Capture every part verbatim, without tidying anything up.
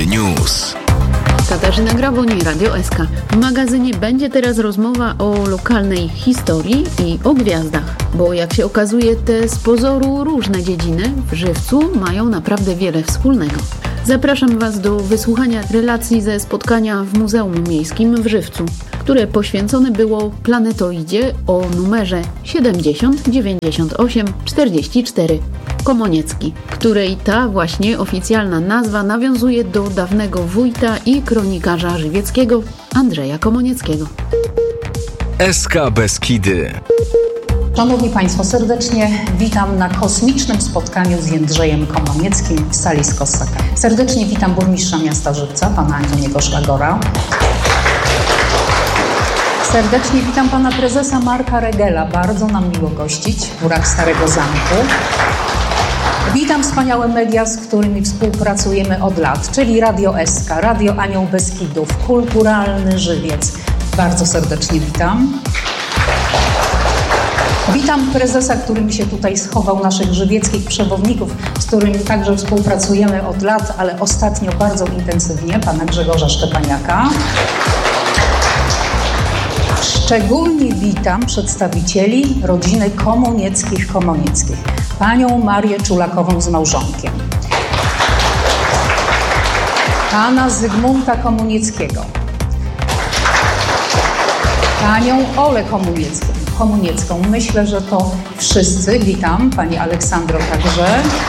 News. Katarzyna Graboń, Radio S K. W magazynie będzie teraz rozmowa o lokalnej historii i o gwiazdach, bo jak się okazuje, te z pozoru różne dziedziny w Żywcu mają naprawdę wiele wspólnego. Zapraszam Was do wysłuchania relacji ze spotkania w Muzeum Miejskim w Żywcu, które poświęcone było planetoidzie o numerze siedemdziesiąt dziewięćdziesiąt osiem czterdzieści cztery Komoniecki, której ta właśnie oficjalna nazwa nawiązuje do dawnego wójta i kronikarza żywieckiego Andrzeja Komonieckiego. S K Beskidy. Szanowni Państwo, serdecznie witam na kosmicznym spotkaniu z Jędrzejem Komonieckim w sali z Kossaka. Serdecznie witam burmistrza miasta Żywca, pana Antoniego Szlagora. Serdecznie witam pana prezesa Marka Regela. Bardzo nam miło gościć w murach Starego Zamku. Witam wspaniałe media, z którymi współpracujemy od lat, czyli Radio S K, Radio Anioł Beskidów, Kulturalny Żywiec. Bardzo serdecznie witam. Witam prezesa, który mi się tutaj schował, naszych żywieckich przewodników, z którymi także współpracujemy od lat, ale ostatnio bardzo intensywnie, pana Grzegorza Szczepaniaka. Szczególnie witam przedstawicieli rodziny Komonieckich-Komonieckich, panią Marię Czulakową z małżonkiem, pana Zygmunta Komonieckiego, panią Olę Komoniecką. Komoniecką. Myślę, że to wszyscy. Witam, pani Aleksandro także.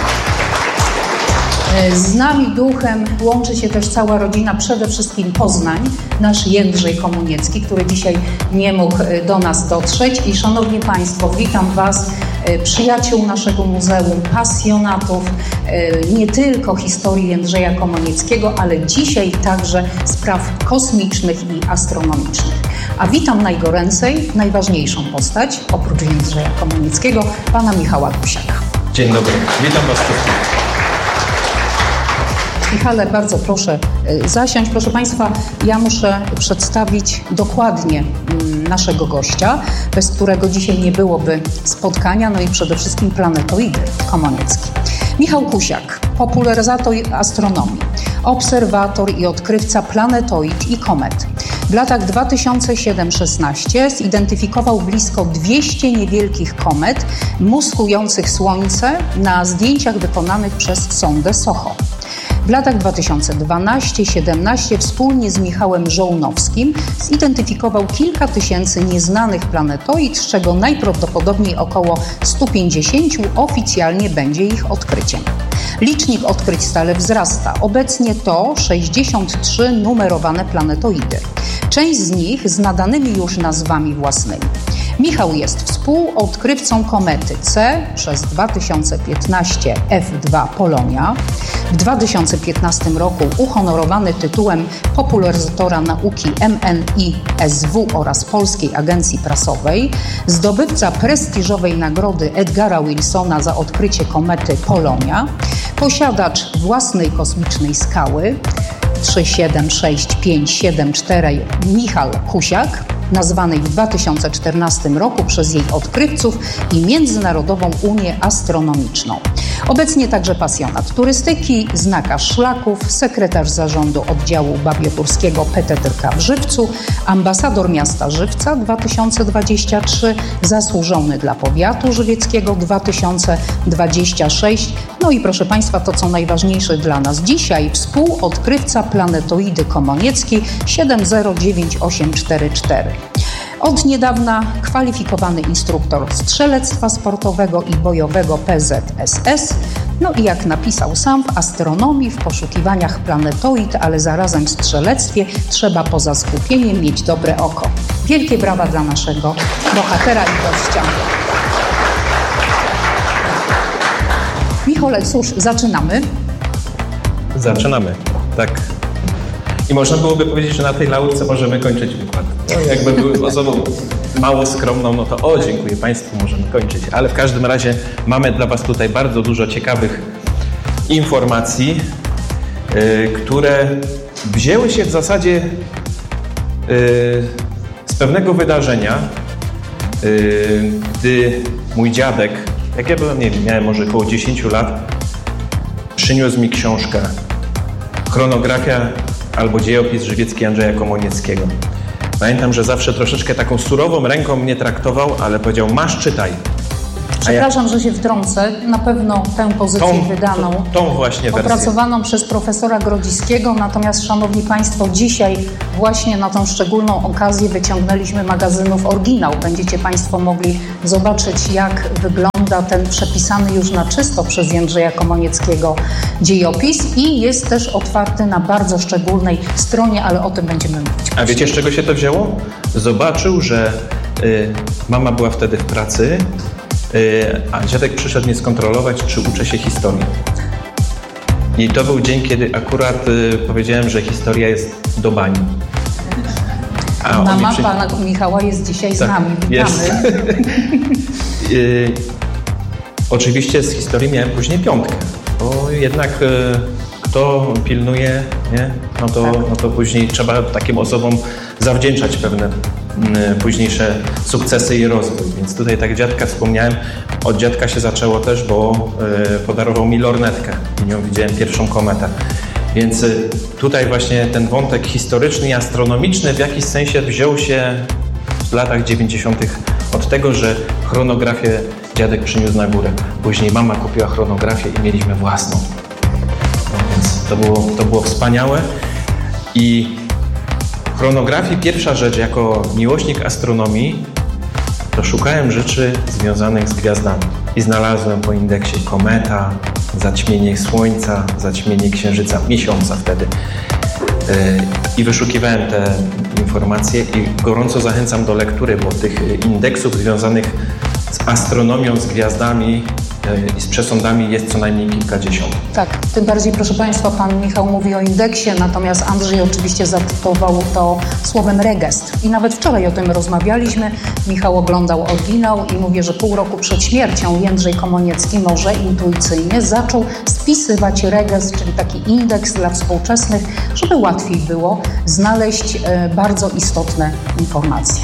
Z nami duchem łączy się też cała rodzina, przede wszystkim Poznań, nasz Jędrzej Komoniecki, który dzisiaj nie mógł do nas dotrzeć. I szanowni Państwo, witam Was, przyjaciół naszego muzeum, pasjonatów nie tylko historii Jędrzeja Komonieckiego, ale dzisiaj także spraw kosmicznych i astronomicznych. A witam najgoręcej, najważniejszą postać, oprócz Jędrzeja Komonieckiego, pana Michała Kusiaka. Dzień dobry, witam Was wszystkich. Michale, bardzo proszę zasiąść. Proszę Państwa, ja muszę przedstawić dokładnie naszego gościa, bez którego dzisiaj nie byłoby spotkania, no i przede wszystkim planetoidy Komoniecki. Michał Kusiak, popularyzator astronomii, obserwator i odkrywca planetoid i komet. W latach dwa tysiące siódmy do szesnastego zidentyfikował blisko dwieście niewielkich komet muskujących Słońce na zdjęciach wykonanych przez sondę SOHO. W latach dwa tysiące dwunastego do siedemnastego wspólnie z Michałem Żołnowskim zidentyfikował kilka tysięcy nieznanych planetoid, z czego najprawdopodobniej około stu pięćdziesięciu oficjalnie będzie ich odkryciem. Licznik odkryć stale wzrasta. Obecnie to sześćdziesiąt trzy numerowane planetoidy. Część z nich z nadanymi już nazwami własnymi. Michał jest współodkrywcą komety C przez dwa tysiące piętnaście F dwa Polonia. W dwa tysiące piętnastym roku uhonorowany tytułem popularyzatora nauki M N I S W oraz Polskiej Agencji Prasowej, zdobywca prestiżowej nagrody Edgara Wilsona za odkrycie komety Polonia, posiadacz własnej kosmicznej skały trzy siedem sześć pięć siedem cztery Michał Kusiak, nazwanej w dwa tysiące czternastym roku przez jej odkrywców i Międzynarodową Unię Astronomiczną. Obecnie także pasjonat turystyki, znakarz szlaków, sekretarz zarządu oddziału babioturskiego P T T K w Żywcu, ambasador miasta Żywca dwa tysiące dwudziesty trzeci, zasłużony dla powiatu żywieckiego dwa tysiące dwudziesty szósty. No i proszę Państwa, to co najważniejsze dla nas dzisiaj, współodkrywca planetoidy Komoniecki siedem zero dziewięć osiem cztery cztery. Od niedawna kwalifikowany instruktor strzelectwa sportowego i bojowego P Z S S. No i jak napisał sam, w astronomii, w poszukiwaniach planetoid, ale zarazem w strzelectwie trzeba poza skupieniem mieć dobre oko. Wielkie brawa dla naszego bohatera i gościa. Michale, cóż, zaczynamy. Zaczynamy, tak. I można byłoby powiedzieć, że na tej laurce możemy kończyć wykład. No, jakby były osobą mało skromną, no to o, dziękuję Państwu, możemy kończyć. Ale w każdym razie mamy dla Was tutaj bardzo dużo ciekawych informacji, yy, które wzięły się w zasadzie yy, z pewnego wydarzenia, yy, gdy mój dziadek, jak ja byłem, nie wiem, miałem może około dziesięciu lat, przyniósł mi książkę chronografia albo dziejopis żywiecki Andrzeja Komonieckiego. Pamiętam, że zawsze troszeczkę taką surową ręką mnie traktował, ale powiedział: masz, czytaj. Przepraszam, ja... że się wtrącę. Na pewno tę pozycję tą, wydaną, tą, tą właśnie wersję. Opracowaną przez profesora Grodziskiego. Natomiast, szanowni państwo, dzisiaj właśnie na tą szczególną okazję wyciągnęliśmy magazynów oryginał. Będziecie państwo mogli zobaczyć, jak wygląda ten przepisany już na czysto przez Jędrzeja Komonieckiego dziejopis i jest też otwarty na bardzo szczególnej stronie, ale o tym będziemy mówić. A wiecie, z czego się to wzięło? Zobaczył, że y, mama była wtedy w pracy, a dziadek przyszedł mnie skontrolować, czy uczę się historii. I to był dzień, kiedy akurat y, powiedziałem, że historia jest do bani. A mama przy... pana Michała jest dzisiaj tak, z nami. Witamy. y, oczywiście z historii miałem później piątkę, bo jednak y, kto pilnuje, nie? No, to, tak. no to później trzeba takim osobom zawdzięczać pewne późniejsze sukcesy i rozwój. Więc tutaj tak dziadka wspomniałem. Od dziadka się zaczęło też, bo y, podarował mi lornetkę i nią widziałem pierwszą kometę. Więc y, tutaj właśnie ten wątek historyczny i astronomiczny w jakiś sensie wziął się w latach dziewięćdziesiątych od tego, że chronografię dziadek przyniósł na górę. Później mama kupiła chronografię i mieliśmy własną. No, więc to było, to było wspaniałe. I chronografii pierwsza rzecz, jako miłośnik astronomii, to szukałem rzeczy związanych z gwiazdami. I znalazłem po indeksie kometa, zaćmienie Słońca, zaćmienie Księżyca, miesiąca wtedy. Yy, I wyszukiwałem te informacje i gorąco zachęcam do lektury, bo tych indeksów związanych z astronomią, z gwiazdami i z przesądami jest co najmniej kilkadziesiąt. Tak, tym bardziej, proszę państwa, pan Michał mówi o indeksie, natomiast Andrzej oczywiście zatytułował to słowem regestr. I nawet wczoraj o tym rozmawialiśmy. Michał oglądał oryginał i mówi, że pół roku przed śmiercią Jędrzej Komoniecki może intuicyjnie zaczął spisywać regestr, czyli taki indeks dla współczesnych, żeby łatwiej było znaleźć e, bardzo istotne informacje.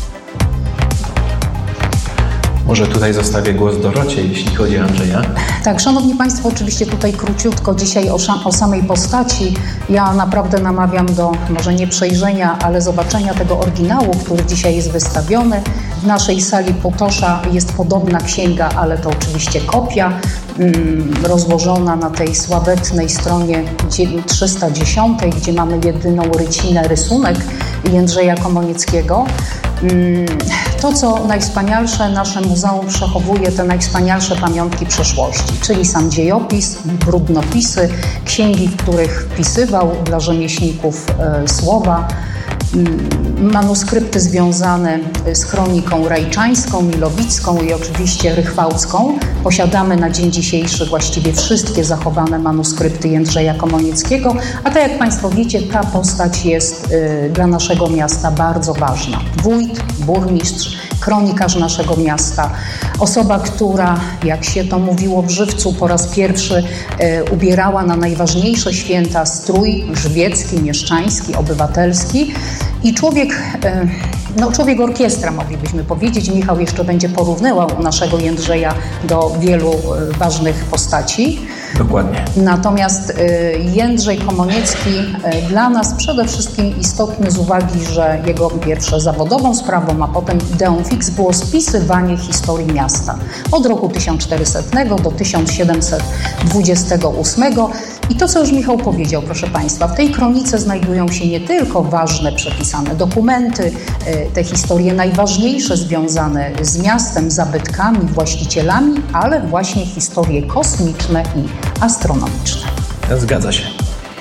Może tutaj zostawię głos Dorocie, jeśli chodzi o Andrzeja. Tak, szanowni państwo, oczywiście tutaj króciutko dzisiaj o, o samej postaci. Ja naprawdę namawiam do może nie przejrzenia, ale zobaczenia tego oryginału, który dzisiaj jest wystawiony. W naszej sali Potosza jest podobna księga, ale to oczywiście kopia, mm, rozłożona na tej sławetnej stronie trzysta dziesiąt, gdzie mamy jedyną rycinę, rysunek Jędrzeja Komonieckiego. To, co najwspanialsze, nasze muzeum przechowuje te najwspanialsze pamiątki przeszłości, czyli sam dziejopis, brudnopisy, księgi, w których wpisywał dla rzemieślników e, słowa, manuskrypty związane z chroniką rajczańską, milowicką i oczywiście rychwałcką. Posiadamy na dzień dzisiejszy właściwie wszystkie zachowane manuskrypty Jędrzeja Komonieckiego, a tak jak państwo wiecie, ta postać jest y, dla naszego miasta bardzo ważna. Wójt, burmistrz, kronikarz naszego miasta, osoba, która, jak się to mówiło w Żywcu, po raz pierwszy y, ubierała na najważniejsze święta strój żywiecki, mieszczański, obywatelski. I człowiek, no człowiek orkiestra, moglibyśmy powiedzieć. Michał jeszcze będzie porównywał naszego Jędrzeja do wielu ważnych postaci. Dokładnie. Natomiast Jędrzej Komoniecki dla nas przede wszystkim istotny z uwagi, że jego pierwsze zawodową sprawą, a potem ideą fix było spisywanie historii miasta. Od roku tysiąc czterysta do tysiąc siedemset dwudziestego ósmego. I to, co już Michał powiedział, proszę państwa, w tej kronice znajdują się nie tylko ważne przepisane dokumenty, te historie najważniejsze związane z miastem, zabytkami, właścicielami, ale właśnie historie kosmiczne i astronomiczne. Zgadza się.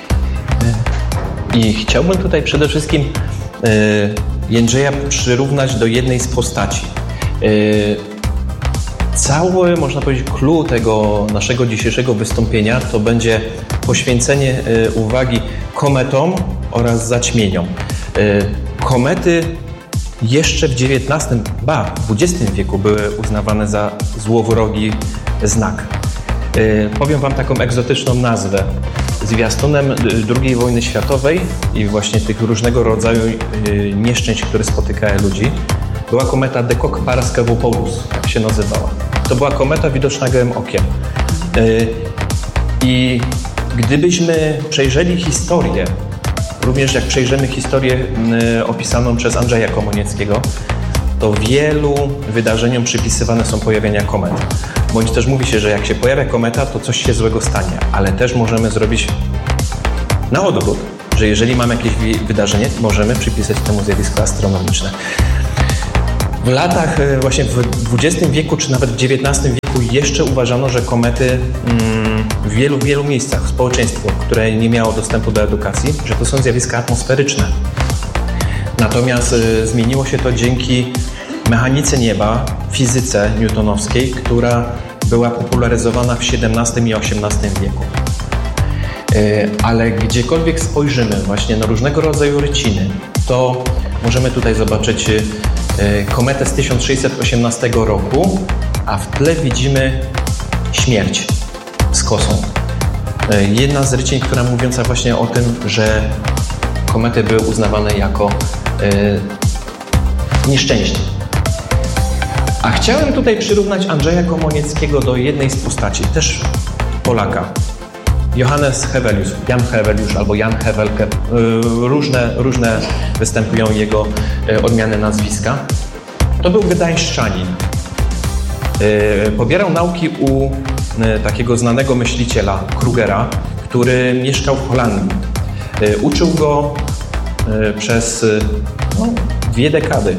I chciałbym tutaj przede wszystkim Jędrzeja przyrównać do jednej z postaci. Cały, można powiedzieć, clue tego naszego dzisiejszego wystąpienia to będzie poświęcenie y, uwagi kometom oraz zaćmieniom. Y, komety jeszcze w dziewiętnastym, ba, w dwudziestym wieku były uznawane za złowrogi znak. Y, powiem wam taką egzotyczną nazwę. Zwiastunem drugiej wojny światowej i właśnie tych różnego rodzaju y, nieszczęść, które spotykały ludzi, była kometa Decock-Parskevopoulos, tak się nazywała. To była kometa widoczna gołym okiem. Yy, I Gdybyśmy przejrzeli historię, również jak przejrzymy historię y, opisaną przez Andrzeja Komonieckiego, to wielu wydarzeniom przypisywane są pojawienia komet. Bądź też mówi się, że jak się pojawia kometa, to coś się złego stanie, ale też możemy zrobić na odwrót, że jeżeli mamy jakieś wydarzenie, możemy przypisać temu zjawisko astronomiczne. W latach, właśnie w dwudziestym wieku, czy nawet w dziewiętnastym wieku jeszcze uważano, że komety mm, w wielu, wielu miejscach, społeczeństwo, które nie miało dostępu do edukacji, że to są zjawiska atmosferyczne. Natomiast y, zmieniło się to dzięki mechanice nieba, fizyce newtonowskiej, która była popularyzowana w siedemnastym i osiemnastym wieku. Y, ale gdziekolwiek spojrzymy właśnie na różnego rodzaju ryciny, to możemy tutaj zobaczyć y, kometę z tysiąc sześćset osiemnastego roku, a w tle widzimy śmierć z kosą. Y, jedna z rycin, która mówiąca właśnie o tym, że komety były uznawane jako y, nieszczęście. A chciałem tutaj przyrównać Andrzeja Komonieckiego do jednej z postaci, też Polaka. Johannes Hevelius, Jan Hevelius albo Jan Hevelke. Różne, różne występują jego odmiany nazwiska. To był gdańszczanin. Pobierał nauki u takiego znanego myśliciela, Krugera, który mieszkał w Holandii. Uczył go przez no, dwie dekady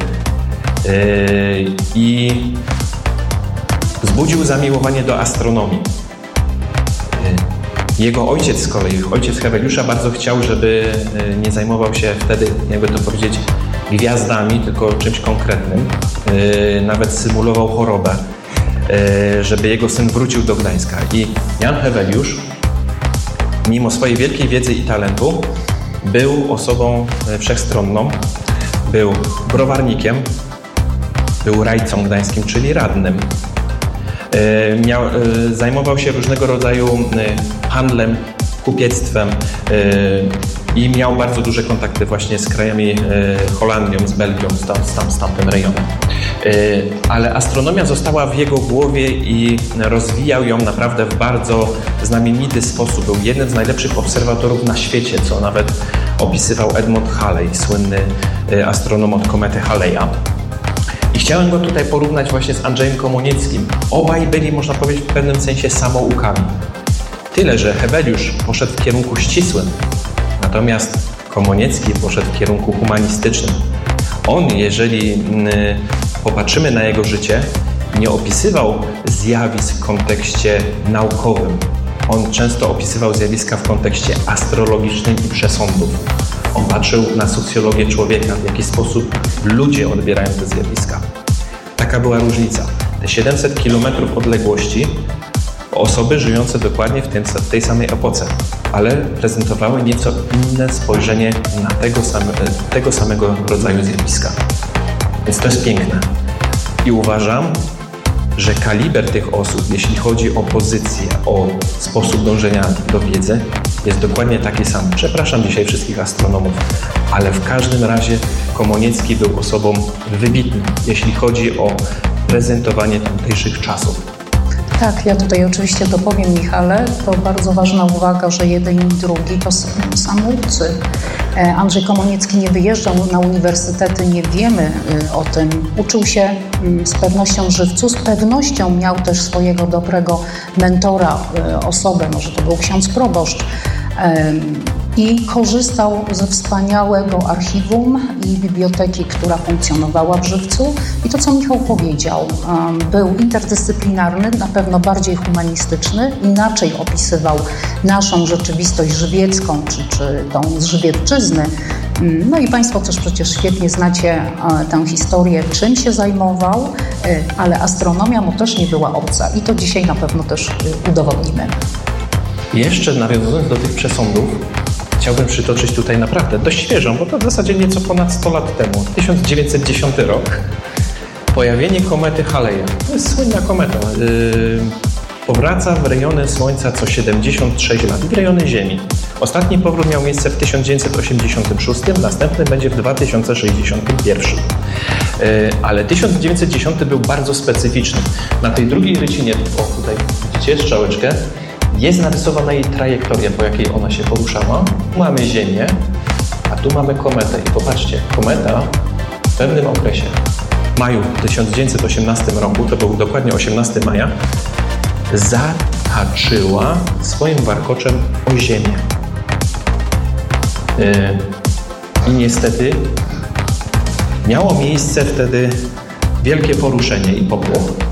i wzbudził zamiłowanie do astronomii. Jego ojciec z kolei, ojciec Heveliusza, bardzo chciał, żeby nie zajmował się wtedy, jakby to powiedzieć, gwiazdami, tylko czymś konkretnym. Nawet symulował chorobę, żeby jego syn wrócił do Gdańska. I Jan Heveliusz, mimo swojej wielkiej wiedzy i talentu, był osobą wszechstronną, był browarnikiem, był rajcą gdańskim, czyli radnym. Miał, zajmował się różnego rodzaju handlem, kupiectwem i miał bardzo duże kontakty właśnie z krajami Holandią, z Belgią, z, tam, z, tam, z tamtym rejonem. Ale astronomia została w jego głowie i rozwijał ją naprawdę w bardzo znamienity sposób. Był jednym z najlepszych obserwatorów na świecie, co nawet opisywał Edmund Halley, słynny astronom od komety Halley'a. I chciałem go tutaj porównać właśnie z Andrzejem Komonieckim. Obaj byli, można powiedzieć, w pewnym sensie samoukami. Tyle, że Heveliusz poszedł w kierunku ścisłym, natomiast Komoniecki poszedł w kierunku humanistycznym. On, jeżeli y, popatrzymy na jego życie, nie opisywał zjawisk w kontekście naukowym. On często opisywał zjawiska w kontekście astrologicznym i przesądów. On patrzył na socjologię człowieka, w jaki sposób ludzie odbierają te zjawiska. Taka była różnica. Te siedemset kilometrów odległości, osoby żyjące dokładnie w, tym, w tej samej epoce, ale prezentowały nieco inne spojrzenie na tego, same, tego samego rodzaju zjawiska. Więc to jest piękne. I uważam, że kaliber tych osób, jeśli chodzi o pozycję, o sposób dążenia do wiedzy, jest dokładnie taki sam. Przepraszam dzisiaj wszystkich astronomów, ale w każdym razie Komoniecki był osobą wybitną, jeśli chodzi o prezentowanie tamtejszych czasów. Tak, ja tutaj oczywiście dopowiem, Michale, to bardzo ważna uwaga, że jeden i drugi to samoucy. Andrzej Komoniecki nie wyjeżdżał na uniwersytety, nie wiemy o tym. Uczył się z pewnością żywcu, z pewnością miał też swojego dobrego mentora, osobę, może to był ksiądz proboszcz. I korzystał ze wspaniałego archiwum i biblioteki, która funkcjonowała w Żywcu. I to, co Michał powiedział, był interdyscyplinarny, na pewno bardziej humanistyczny, inaczej opisywał naszą rzeczywistość żywiecką, czy, czy tą z Żywiecczyzny. No i Państwo też przecież świetnie znacie tę historię, czym się zajmował, ale astronomia mu też nie była obca i to dzisiaj na pewno też udowodnimy. Jeszcze nawiązując do tych przesądów, chciałbym przytoczyć tutaj naprawdę dość świeżą, bo to w zasadzie nieco ponad sto lat temu, tysiąc dziewięćset dziesiąty rok, pojawienie komety Halley'a. To jest słynna kometa. Yy, powraca w rejony Słońca co siedemdziesiąt sześć lat, w rejony Ziemi. Ostatni powrót miał miejsce w tysiąc dziewięćset osiemdziesiątym szóstym, następny będzie w dwa tysiące sześćdziesiątym pierwszym. Yy, ale tysiąc dziewięćset dziesiąty był bardzo specyficzny. Na tej drugiej rycinie, o tutaj widzicie strzałeczkę, Jest narysowana jej trajektoria, po jakiej ona się poruszała. Tu mamy Ziemię, a tu mamy kometę. I popatrzcie, kometa w pewnym okresie, w maju tysiąc dziewięćset osiemnastego roku, to był dokładnie osiemnastego maja, zahaczyła swoim warkoczem o Ziemię. Yy, I niestety miało miejsce wtedy wielkie poruszenie i popłoch.